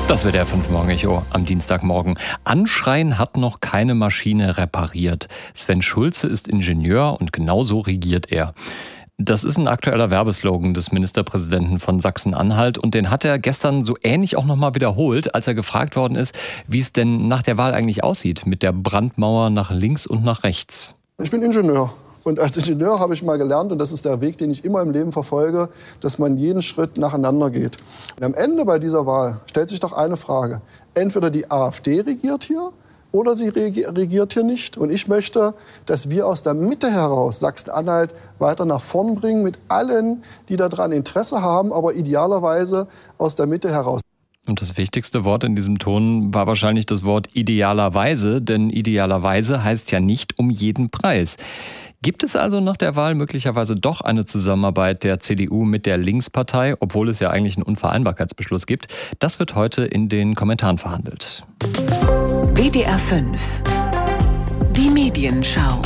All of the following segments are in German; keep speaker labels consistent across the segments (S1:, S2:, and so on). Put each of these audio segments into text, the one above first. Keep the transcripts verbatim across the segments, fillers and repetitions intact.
S1: Das wird der fünf Morgen Echo am Dienstagmorgen. Anschreien hat noch keine Maschine repariert. Sven Schulze ist Ingenieur und genau so regiert er. Das ist ein aktueller Werbeslogan des Ministerpräsidenten von Sachsen-Anhalt und den hat er gestern so ähnlich auch nochmal wiederholt, als er gefragt worden ist, wie es denn nach der Wahl eigentlich aussieht mit der Brandmauer nach links und nach rechts.
S2: Ich bin Ingenieur. Und als Ingenieur habe ich mal gelernt, und das ist der Weg, den ich immer im Leben verfolge, dass man jeden Schritt nacheinander geht. Und am Ende bei dieser Wahl stellt sich doch eine Frage. Entweder die AfD regiert hier oder sie regiert hier nicht. Und ich möchte, dass wir aus der Mitte heraus Sachsen-Anhalt weiter nach vorn bringen mit allen, die daran Interesse haben, aber idealerweise aus der Mitte heraus.
S1: Und das wichtigste Wort in diesem Ton war wahrscheinlich das Wort idealerweise, denn idealerweise heißt ja nicht um jeden Preis. Gibt es also nach der Wahl möglicherweise doch eine Zusammenarbeit der C D U mit der Linkspartei, obwohl es ja eigentlich einen Unvereinbarkeitsbeschluss gibt? Das wird heute in den Kommentaren verhandelt.
S3: W D R fünf. Die Medienschau.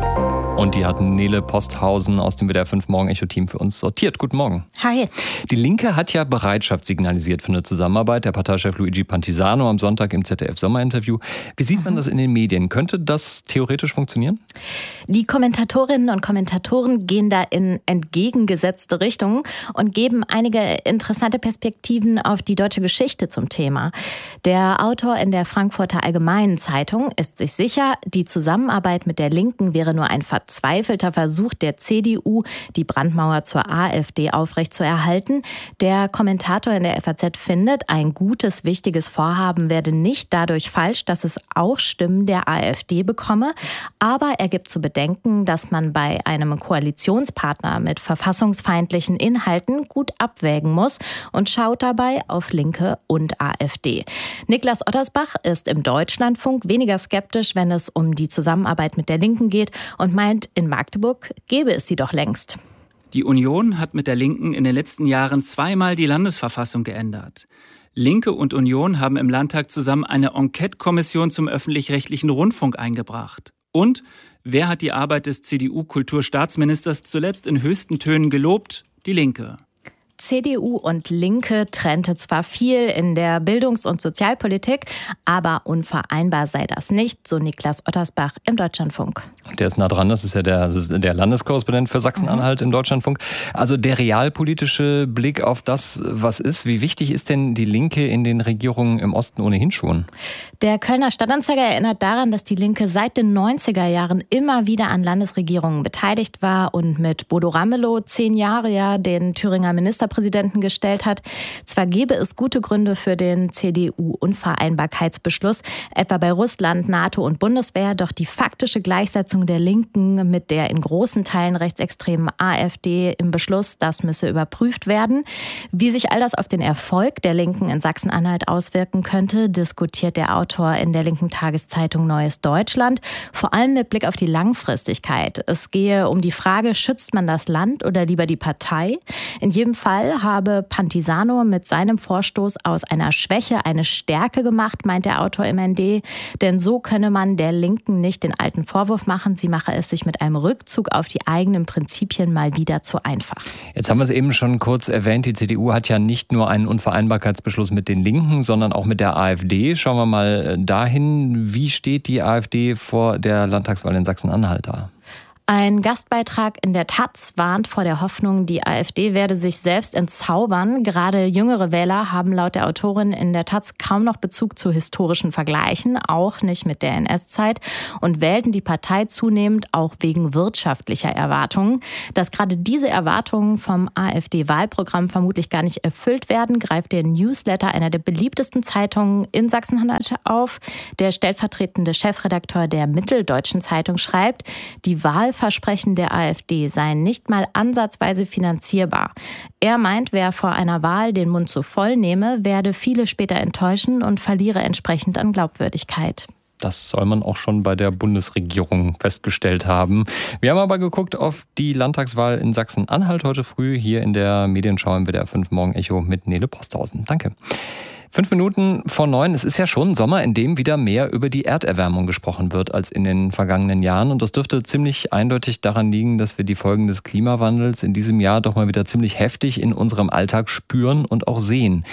S1: Und die hat Nele Posthausen aus dem W D R fünf Morgen Echo Team für uns sortiert. Guten Morgen.
S4: Hi.
S1: Die Linke hat ja Bereitschaft signalisiert für eine Zusammenarbeit. Der Parteichef Luigi Pantisano am Sonntag im Z D F-Sommerinterview. Wie sieht man das in den Medien? Könnte das theoretisch funktionieren?
S4: Die Kommentatorinnen und Kommentatoren gehen da in entgegengesetzte Richtungen und geben einige interessante Perspektiven auf die deutsche Geschichte zum Thema. Der Autor in der Frankfurter Allgemeinen Zeitung ist sich sicher, die Zusammenarbeit mit der Linken wäre nur ein verzweifelter Versuch der C D U, die Brandmauer zur AfD aufrechtzuerhalten. Der Kommentator in der F A Z findet, ein gutes, wichtiges Vorhaben werde nicht dadurch falsch, dass es auch Stimmen der AfD bekomme. Aber er gibt zu bedenken, dass man bei einem Koalitionspartner mit verfassungsfeindlichen Inhalten gut abwägen muss und schaut dabei auf Linke und AfD. Niklas Ottersbach ist im Deutschlandfunk weniger skeptisch, wenn es um die Zusammenarbeit mit der Linken geht und meint, in Magdeburg gäbe es sie doch längst.
S5: Die Union hat mit der Linken in den letzten Jahren zweimal die Landesverfassung geändert. Linke und Union haben im Landtag zusammen eine Enquete-Kommission zum öffentlich-rechtlichen Rundfunk eingebracht. Und wer hat die Arbeit des C D U-Kulturstaatsministers zuletzt in höchsten Tönen gelobt? Die Linke.
S4: C D U und Linke trennte zwar viel in der Bildungs- und Sozialpolitik, aber unvereinbar sei das nicht, so Niklas Ottersbach im Deutschlandfunk.
S1: Der ist nah dran, das ist ja der, das ist der Landeskorrespondent für Sachsen-Anhalt mhm. im Deutschlandfunk. Also der realpolitische Blick auf das, was ist. Wie wichtig ist denn die Linke in den Regierungen im Osten ohnehin schon?
S4: Der Kölner Stadtanzeiger erinnert daran, dass die Linke seit den neunziger Jahren immer wieder an Landesregierungen beteiligt war und mit Bodo Ramelow zehn Jahre ja den Thüringer Ministerpräsidenten gestellt hat. Zwar gäbe es gute Gründe für den C D U-Unvereinbarkeitsbeschluss, etwa bei Russland, NATO und Bundeswehr, doch die faktische Gleichsetzung der Linken mit der in großen Teilen rechtsextremen AfD im Beschluss, das müsse überprüft werden. Wie sich all das auf den Erfolg der Linken in Sachsen-Anhalt auswirken könnte, diskutiert der Autor in der linken Tageszeitung Neues Deutschland, vor allem mit Blick auf die Langfristigkeit. Es gehe um die Frage, schützt man das Land oder lieber die Partei? In jedem Fall habe Pantisano mit seinem Vorstoß aus einer Schwäche eine Stärke gemacht, meint der Autor im N D. Denn so könne man der Linken nicht den alten Vorwurf machen, sie mache es sich mit einem Rückzug auf die eigenen Prinzipien mal wieder zu einfach.
S1: Jetzt haben wir es eben schon kurz erwähnt, die C D U hat ja nicht nur einen Unvereinbarkeitsbeschluss mit den Linken, sondern auch mit der AfD. Schauen wir mal dahin, wie steht die AfD vor der Landtagswahl in Sachsen-Anhalt da?
S4: Ein Gastbeitrag in der Taz warnt vor der Hoffnung, die AfD werde sich selbst entzaubern. Gerade jüngere Wähler haben laut der Autorin in der Taz kaum noch Bezug zu historischen Vergleichen, auch nicht mit der N S-Zeit, und wählten die Partei zunehmend auch wegen wirtschaftlicher Erwartungen. Dass gerade diese Erwartungen vom AfD-Wahlprogramm vermutlich gar nicht erfüllt werden, greift der Newsletter einer der beliebtesten Zeitungen in Sachsen-Anhalt auf. Der stellvertretende Chefredakteur der Mitteldeutschen Zeitung schreibt, die Wahl Versprechen der AfD seien nicht mal ansatzweise finanzierbar. Er meint, wer vor einer Wahl den Mund zu voll nehme, werde viele später enttäuschen und verliere entsprechend an Glaubwürdigkeit.
S1: Das soll man auch schon bei der Bundesregierung festgestellt haben. Wir haben aber geguckt auf die Landtagswahl in Sachsen-Anhalt heute früh hier in der Medienschau im W D R fünf Morgen Echo mit Nele Posthausen. Danke. Fünf Minuten vor neun. Es ist ja schon ein Sommer, in dem wieder mehr über die Erderwärmung gesprochen wird als in den vergangenen Jahren. Und das dürfte ziemlich eindeutig daran liegen, dass wir die Folgen des Klimawandels in diesem Jahr doch mal wieder ziemlich heftig in unserem Alltag spüren und auch sehen.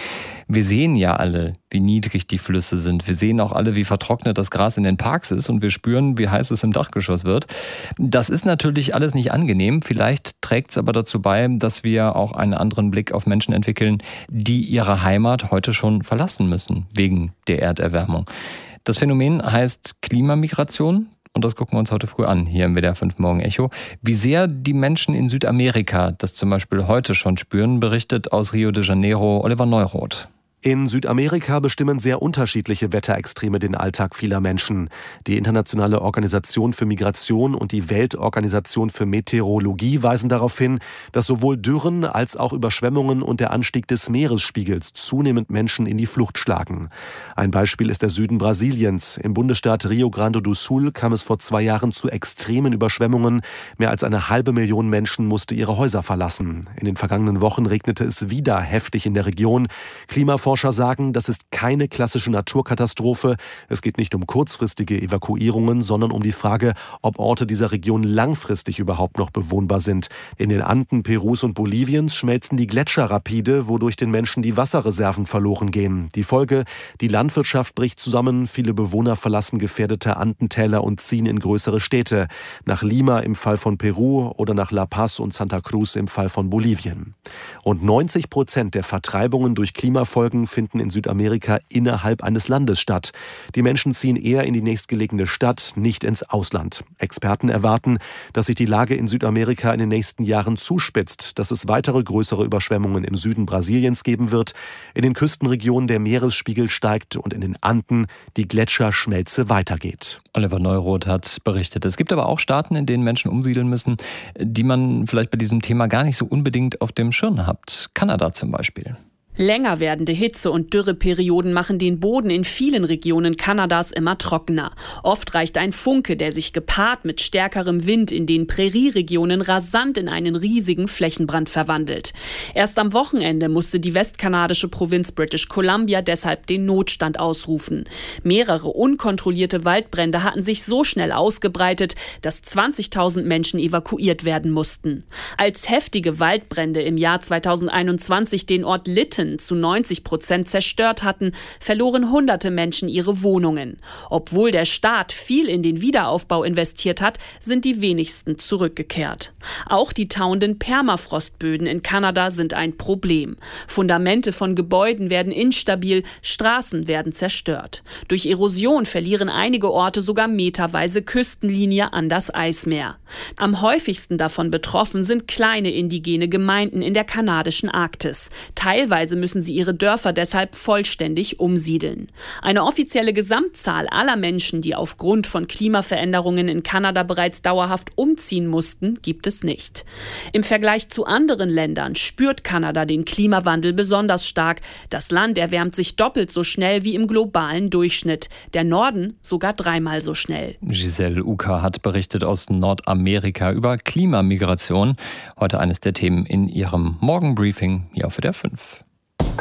S1: Wir sehen ja alle, wie niedrig die Flüsse sind. Wir sehen auch alle, wie vertrocknet das Gras in den Parks ist und wir spüren, wie heiß es im Dachgeschoss wird. Das ist natürlich alles nicht angenehm. Vielleicht trägt es aber dazu bei, dass wir auch einen anderen Blick auf Menschen entwickeln, die ihre Heimat heute schon verlassen müssen, wegen der Erderwärmung. Das Phänomen heißt Klimamigration. Und das gucken wir uns heute früh an, hier im W D R fünf Morgen Echo. Wie sehr die Menschen in Südamerika das zum Beispiel heute schon spüren, berichtet aus Rio de Janeiro Oliver Neuroth.
S6: In Südamerika bestimmen sehr unterschiedliche Wetterextreme den Alltag vieler Menschen. Die Internationale Organisation für Migration und die Weltorganisation für Meteorologie weisen darauf hin, dass sowohl Dürren als auch Überschwemmungen und der Anstieg des Meeresspiegels zunehmend Menschen in die Flucht schlagen. Ein Beispiel ist der Süden Brasiliens. Im Bundesstaat Rio Grande do Sul kam es vor zwei Jahren zu extremen Überschwemmungen. Mehr als eine halbe Million Menschen musste ihre Häuser verlassen. In den vergangenen Wochen regnete es wieder heftig in der Region. Klimaforscher Forscher sagen, das ist keine klassische Naturkatastrophe. Es geht nicht um kurzfristige Evakuierungen, sondern um die Frage, ob Orte dieser Region langfristig überhaupt noch bewohnbar sind. In den Anden Perus und Boliviens schmelzen die Gletscher rapide, wodurch den Menschen die Wasserreserven verloren gehen. Die Folge: die Landwirtschaft bricht zusammen, viele Bewohner verlassen gefährdete Andentäler und ziehen in größere Städte. Nach Lima im Fall von Peru oder nach La Paz und Santa Cruz im Fall von Bolivien. Und neunzig Prozent der Vertreibungen durch Klimafolgen finden in Südamerika innerhalb eines Landes statt. Die Menschen ziehen eher in die nächstgelegene Stadt, nicht ins Ausland. Experten erwarten, dass sich die Lage in Südamerika in den nächsten Jahren zuspitzt, dass es weitere größere Überschwemmungen im Süden Brasiliens geben wird, in den Küstenregionen der Meeresspiegel steigt und in den Anden die Gletscherschmelze weitergeht.
S1: Oliver Neuroth hat berichtet. Es gibt aber auch Staaten, in denen Menschen umsiedeln müssen, die man vielleicht bei diesem Thema gar nicht so unbedingt auf dem Schirm hat. Kanada zum Beispiel.
S7: Länger werdende Hitze- und Dürreperioden machen den Boden in vielen Regionen Kanadas immer trockener. Oft reicht ein Funke, der sich gepaart mit stärkerem Wind in den Prärieregionen rasant in einen riesigen Flächenbrand verwandelt. Erst am Wochenende musste die westkanadische Provinz British Columbia deshalb den Notstand ausrufen. Mehrere unkontrollierte Waldbrände hatten sich so schnell ausgebreitet, dass zwanzigtausend Menschen evakuiert werden mussten. Als heftige Waldbrände im Jahr zweitausendeinundzwanzig den Ort Lytton zu neunzig Prozent zerstört hatten, verloren hunderte Menschen ihre Wohnungen. Obwohl der Staat viel in den Wiederaufbau investiert hat, sind die wenigsten zurückgekehrt. Auch die tauenden Permafrostböden in Kanada sind ein Problem. Fundamente von Gebäuden werden instabil, Straßen werden zerstört. Durch Erosion verlieren einige Orte sogar meterweise Küstenlinie an das Eismeer. Am häufigsten davon betroffen sind kleine indigene Gemeinden in der kanadischen Arktis. Teilweise müssen sie ihre Dörfer deshalb vollständig umsiedeln. Eine offizielle Gesamtzahl aller Menschen, die aufgrund von Klimaveränderungen in Kanada bereits dauerhaft umziehen mussten, gibt es nicht. Im Vergleich zu anderen Ländern spürt Kanada den Klimawandel besonders stark. Das Land erwärmt sich doppelt so schnell wie im globalen Durchschnitt. Der Norden sogar dreimal so schnell.
S1: Giselle Uka hat berichtet aus Nordamerika über Klimamigration. Heute eines der Themen in ihrem Morgenbriefing hier auf W D R fünf.